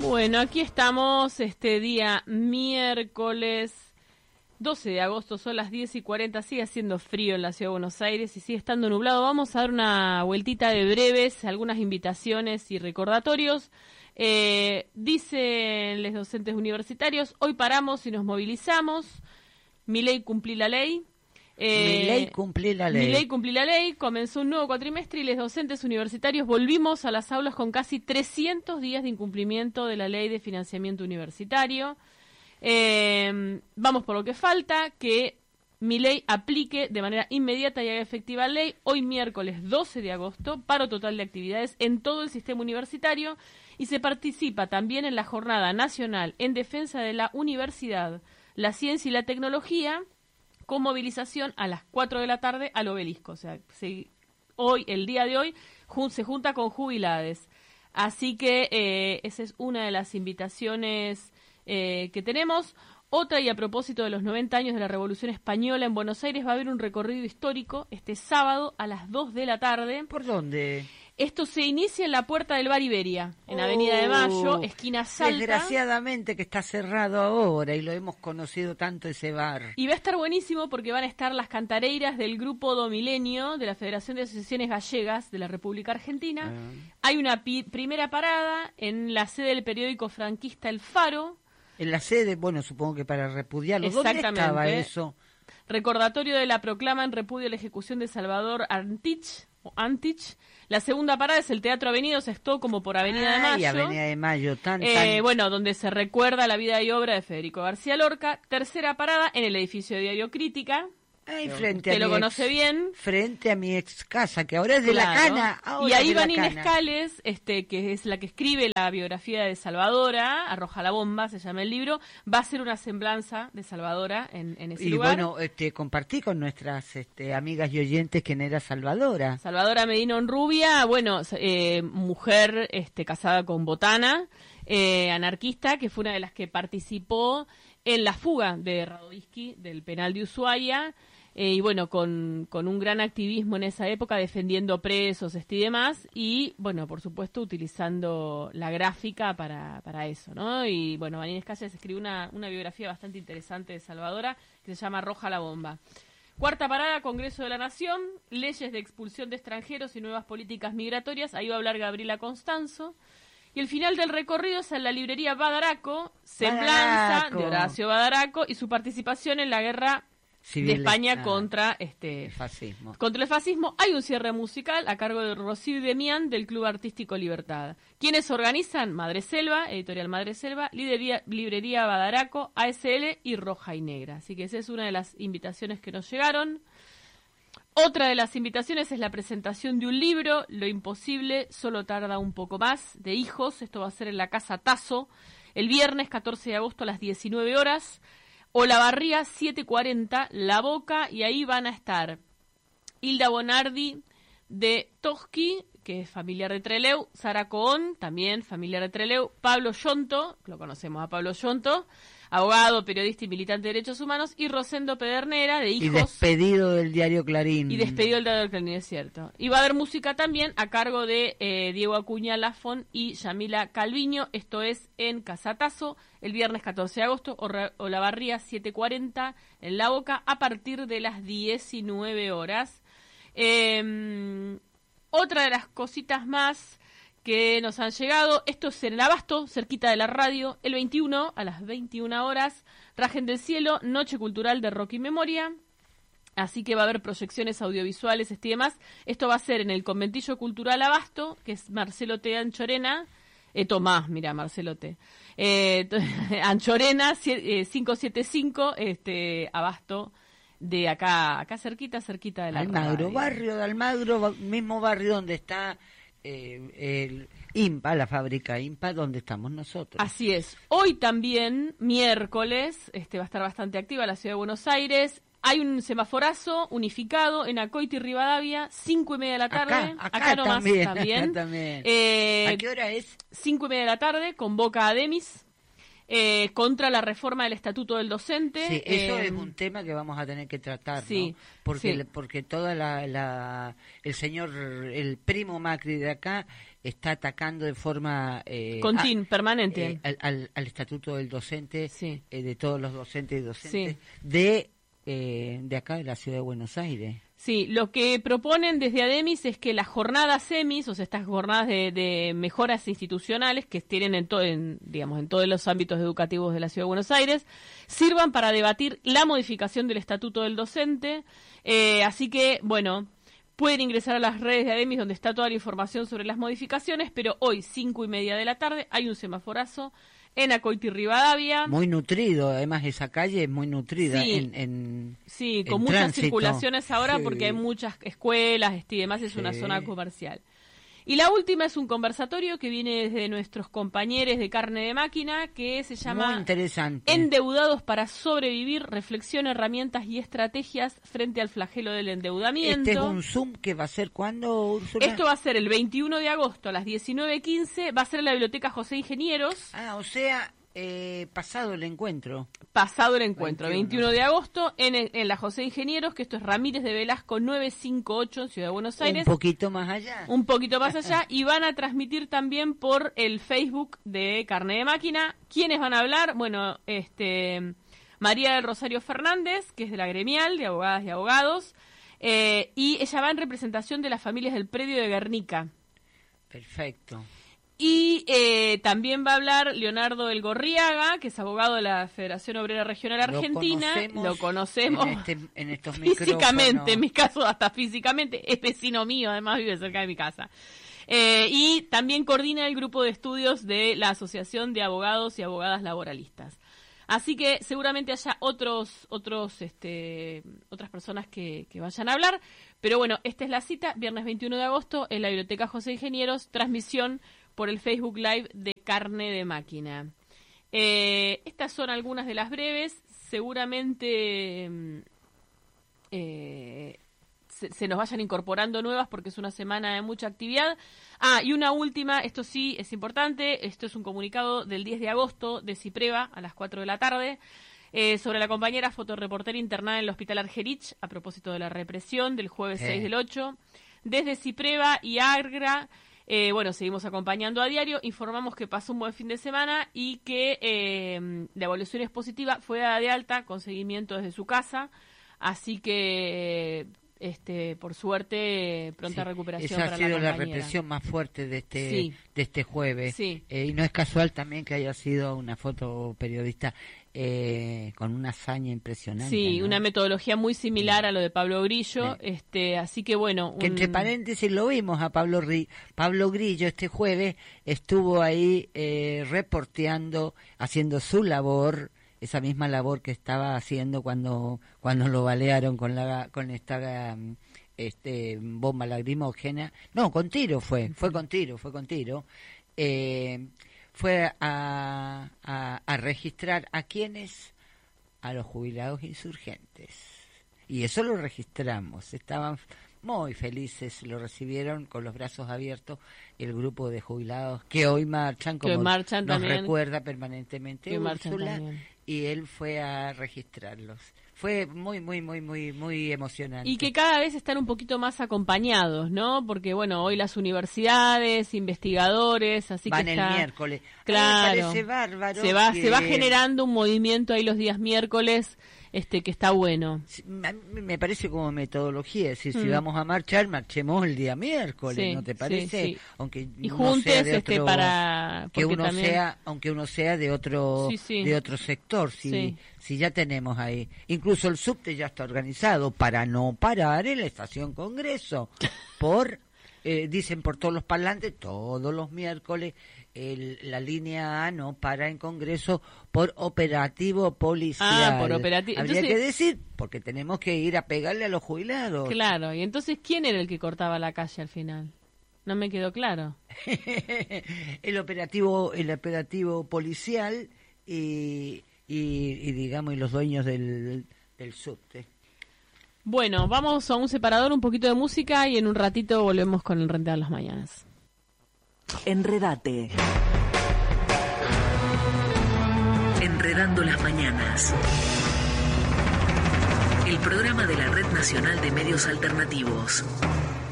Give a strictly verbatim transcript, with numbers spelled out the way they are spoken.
Bueno, aquí estamos este día miércoles doce de agosto, son las diez y cuarenta, sigue haciendo frío en la Ciudad de Buenos Aires y sigue estando nublado. Vamos a dar una vueltita de breves, algunas invitaciones y recordatorios. Eh, dicen los docentes universitarios, hoy paramos y nos movilizamos. Milei cumplí la ley. Eh, Milei cumplí la ley. Milei cumplí la ley, comenzó un nuevo cuatrimestre y los docentes universitarios volvimos a las aulas con casi trescientos días de incumplimiento de la ley de financiamiento universitario. Eh, vamos por lo que falta, que Milei aplique de manera inmediata y haga efectiva la ley. Hoy miércoles doce de agosto, paro total de actividades en todo el sistema universitario y se participa también en la Jornada Nacional en Defensa de la Universidad, la Ciencia y la Tecnología, con movilización a las cuatro de la tarde al Obelisco. O sea, se, hoy, el día de hoy, jun, se junta con jubilades. Así que eh, esa es una de las invitaciones eh, que tenemos. Otra, y a propósito de los noventa años de la Revolución Española en Buenos Aires, va a haber un recorrido histórico este sábado a las dos de la tarde. ¿Por dónde? Esto se inicia en la Puerta del Bar Iberia, en oh, Avenida de Mayo, esquina Salta. Desgraciadamente que está cerrado ahora y lo hemos conocido tanto ese bar. Y va a estar buenísimo porque van a estar las cantareiras del Grupo Do Milenio de la Federación de Asociaciones Gallegas de la República Argentina. Uh. Hay una pi- primera parada en la sede del periódico franquista El Faro. En la sede, bueno, supongo que para repudiarlo. ¿Dónde estaba eso? Recordatorio de la proclama en repudio a la ejecución de Salvador Antich, o Antich. La segunda parada es el Teatro Avenida, o sea, es todo como por Avenida Ay, de Mayo. Avenida de Mayo, tan, eh, tan... Bueno, donde se recuerda la vida y obra de Federico García Lorca. Tercera parada en el edificio de Diario Crítica. Ay, frente que a lo mi conoce ex, bien. Frente a mi ex casa, que ahora es de claro. La Cana. Ahora y ahí de va La Inés Cana. Cales, este, que es la que escribe la biografía de Salvadora, Arroja la bomba, se llama el libro. Va a ser una semblanza de Salvadora en, en ese y lugar. Y bueno, este, compartí con nuestras este, amigas y oyentes quién era Salvadora. Salvadora Medina Onrubia, bueno, eh, mujer este, casada con Botana, eh, anarquista, que fue una de las que participó en la fuga de Radovisky del penal de Ushuaia. Eh, y bueno, con, con un gran activismo en esa época, defendiendo presos este, y demás, y bueno, por supuesto, utilizando la gráfica para, para eso, ¿no? Y bueno, Inés Calles escribió una, una biografía bastante interesante de Salvadora, que se llama Arroja la bomba. Cuarta parada, Congreso de la Nación, leyes de expulsión de extranjeros y nuevas políticas migratorias, ahí va a hablar Gabriela Constanzo. Y el final del recorrido es en la librería Badaraco, semblanza de Horacio Badaraco y su participación en la guerra Civil, de España ah, contra este el fascismo. Contra el fascismo. Hay un cierre musical a cargo de Rocío Demián del Club Artístico Libertad. ¿Quiénes organizan? Madre Selva, Editorial Madre Selva, Librería, Librería Badaraco, A S L y Roja y Negra. Así que esa es una de las invitaciones que nos llegaron. Otra de las invitaciones es la presentación de un libro, Lo imposible solo tarda un poco más, de Hijos. Esto va a ser en la Casa Tazo el viernes catorce de agosto a las diecinueve horas. Olavarría siete cuarenta, La Boca, y ahí van a estar Hilda Bonardi de Tosqui, que es familiar de Trelew, Sara Cohn, también familiar de Trelew, Pablo Yonto, lo conocemos a Pablo Yonto, abogado, periodista y militante de derechos humanos, y Rosendo Pedernera, de Hijos. Y despedido del diario Clarín. Y despedido del diario Clarín, es cierto. Y va a haber música también a cargo de eh, Diego Acuña Lafón y Yamila Calviño. Esto es en Casatazo, el viernes catorce de agosto, Olavarría siete cuarenta, en La Boca, a partir de las diecinueve horas. Eh, otra de las cositas más que nos han llegado, esto es en el Abasto, cerquita de la radio, el veintiuno a las veintiuna horas, Rajen del Cielo, Noche Cultural de Rock y Memoria, así que va a haber proyecciones audiovisuales este y demás. Esto va a ser en el Conventillo Cultural Abasto, que es Marcelo T. Anchorena, eh, Tomás, mira, Marcelo T. Eh, Anchorena, eh, quinientos setenta y cinco, este, Abasto, de acá, acá cerquita, cerquita de la Almagro, radio. barrio de Almagro, mismo barrio donde está Eh, el IMPA, la fábrica IMPA, donde estamos nosotros. Así es. Hoy también, miércoles, este va a estar bastante activa la Ciudad de Buenos Aires. Hay un semaforazo unificado en Acoite y Rivadavia, cinco y media de la tarde. Acá, acá, acá nomás también. también. Acá también. Eh, ¿A qué hora es? Cinco y media de la tarde, convoca a Demis. Eh, contra la reforma del Estatuto del Docente. Sí, eso eh, es un tema que vamos a tener que tratar, sí, ¿no? Porque, sí. porque toda la, la, el señor, el primo Macri de acá, está atacando de forma eh, Continua, a, permanente eh, al, al, al estatuto del docente, sí. eh, de todos los docentes y docentes sí. de eh, de acá de la ciudad de Buenos Aires. Sí, lo que proponen desde ADEMIS es que las jornadas semis, o sea, estas jornadas de, de mejoras institucionales que tienen en, to, en, digamos, en todos los ámbitos educativos de la Ciudad de Buenos Aires, sirvan para debatir la modificación del estatuto del docente. Eh, así que, bueno, pueden ingresar a las redes de ADEMIS donde está toda la información sobre las modificaciones, pero hoy, cinco y media de la tarde, hay un semaforazo en Acoiti Rivadavia. Muy nutrido, además esa calle es muy nutrida sí, en, en sí, con en muchas tránsito. circulaciones ahora sí. porque hay muchas escuelas y demás, es sí. una zona comercial. Y la última es un conversatorio que viene desde nuestros compañeros de Carne de Máquina, que se llama Muy interesante. Endeudados para sobrevivir, reflexión, herramientas y estrategias frente al flagelo del endeudamiento. Este es un Zoom que va a ser ¿cuándo, Úrsula? Esto va a ser el veintiuno de agosto a las diecinueve quince, va a ser en la Biblioteca José Ingenieros. Ah, o sea, eh, pasado el encuentro. Pasado el encuentro, veintiuno, veintiuno de agosto, en, en la José Ingenieros, que esto es Ramírez de Velasco novecientos cincuenta y ocho en Ciudad de Buenos Aires. Un poquito más allá. Un poquito más allá, y van a transmitir también por el Facebook de Carne de Máquina. ¿Quiénes van a hablar? Bueno, este María del Rosario Fernández, que es de la Gremial de Abogadas y Abogados, eh, y ella va en representación de las familias del predio de Guernica. Perfecto. Y eh, también va a hablar Leonardo Elgorriaga, que es abogado de la Federación Obrera Regional Argentina. Lo conocemos, Lo conocemos en, este, en estos físicamente, micrófonos. en mi caso hasta físicamente, es vecino mío, además vive cerca de mi casa. Eh, y también coordina el grupo de estudios de la Asociación de Abogados y Abogadas Laboralistas. Así que seguramente haya otros, otros, este, otras personas que, que vayan a hablar. Pero bueno, esta es la cita, viernes veintiuno de agosto, en la Biblioteca José Ingenieros, transmisión por el Facebook Live de Carne de Máquina. Eh, estas son algunas de las breves. Seguramente eh, se, se nos vayan incorporando nuevas porque es una semana de mucha actividad. Ah, y una última, esto sí es importante, esto es un comunicado del diez de agosto de CIPREVA a las cuatro de la tarde, eh, sobre la compañera fotoreportera internada en el Hospital Argerich a propósito de la represión del jueves eh. seis del ocho. Desde CIPREVA y AGRA, eh, bueno, seguimos acompañando a diario, informamos que pasó un buen fin de semana y que eh, la evaluación es positiva, fue dada de alta con seguimiento desde su casa, así que... Este, por suerte, pronta sí, recuperación esa para ha sido la, la represión más fuerte de este sí. de este jueves. Sí. Eh, y no es casual también que haya sido una fotoperiodista eh, con una hazaña impresionante. Sí, ¿no? Una metodología muy similar a lo de Pablo Grillo. Sí. Este, así que bueno. Un... Que entre paréntesis lo vimos a Pablo Ri... Pablo Grillo este jueves estuvo ahí eh, reporteando, haciendo su labor. Esa misma labor que estaba haciendo cuando cuando lo balearon con la con esta este bomba lacrimógena, no, con tiro fue, fue con tiro, fue con tiro, eh, fue a, a, a registrar a quienes, a los jubilados insurgentes, y eso lo registramos, estaban muy felices, lo recibieron con los brazos abiertos el grupo de jubilados que hoy marchan, como marchan nos también. recuerda permanentemente que Úrsula, y él fue a registrarlos. Fue muy, muy, muy, muy, muy emocionante. Y que cada vez están un poquito más acompañados, ¿no? Porque, bueno, hoy las universidades, investigadores, así van que está... el miércoles. Claro. Ay, me parece bárbaro. Se va, que... se va generando un movimiento ahí los días miércoles, este, que está bueno. A mí me parece como metodología, es decir, mm. si vamos a marchar, marchemos el día miércoles, sí, ¿no te parece? Sí, sí. Aunque y uno juntes sea de otro, este para que uno también... sea, aunque uno sea de otro sí, sí. de otro sector, si sí. si ya tenemos ahí, incluso el subte ya está organizado para no parar en la estación Congreso, por eh, dicen por todos los parlantes, todos los miércoles el, la línea A no para en Congreso por operativo policial. Ah, por operativo. Habría entonces, que decir, porque tenemos que ir a pegarle a los jubilados. Claro, y entonces, ¿quién era el que cortaba la calle al final? No me quedó claro. el operativo el operativo policial y, y, y digamos, y los dueños del, del subte. Bueno, vamos a un separador, un poquito de música y en un ratito volvemos con el Rentear las Mañanas. Enredate. Enredando las Mañanas. El programa de la Red Nacional de Medios Alternativos.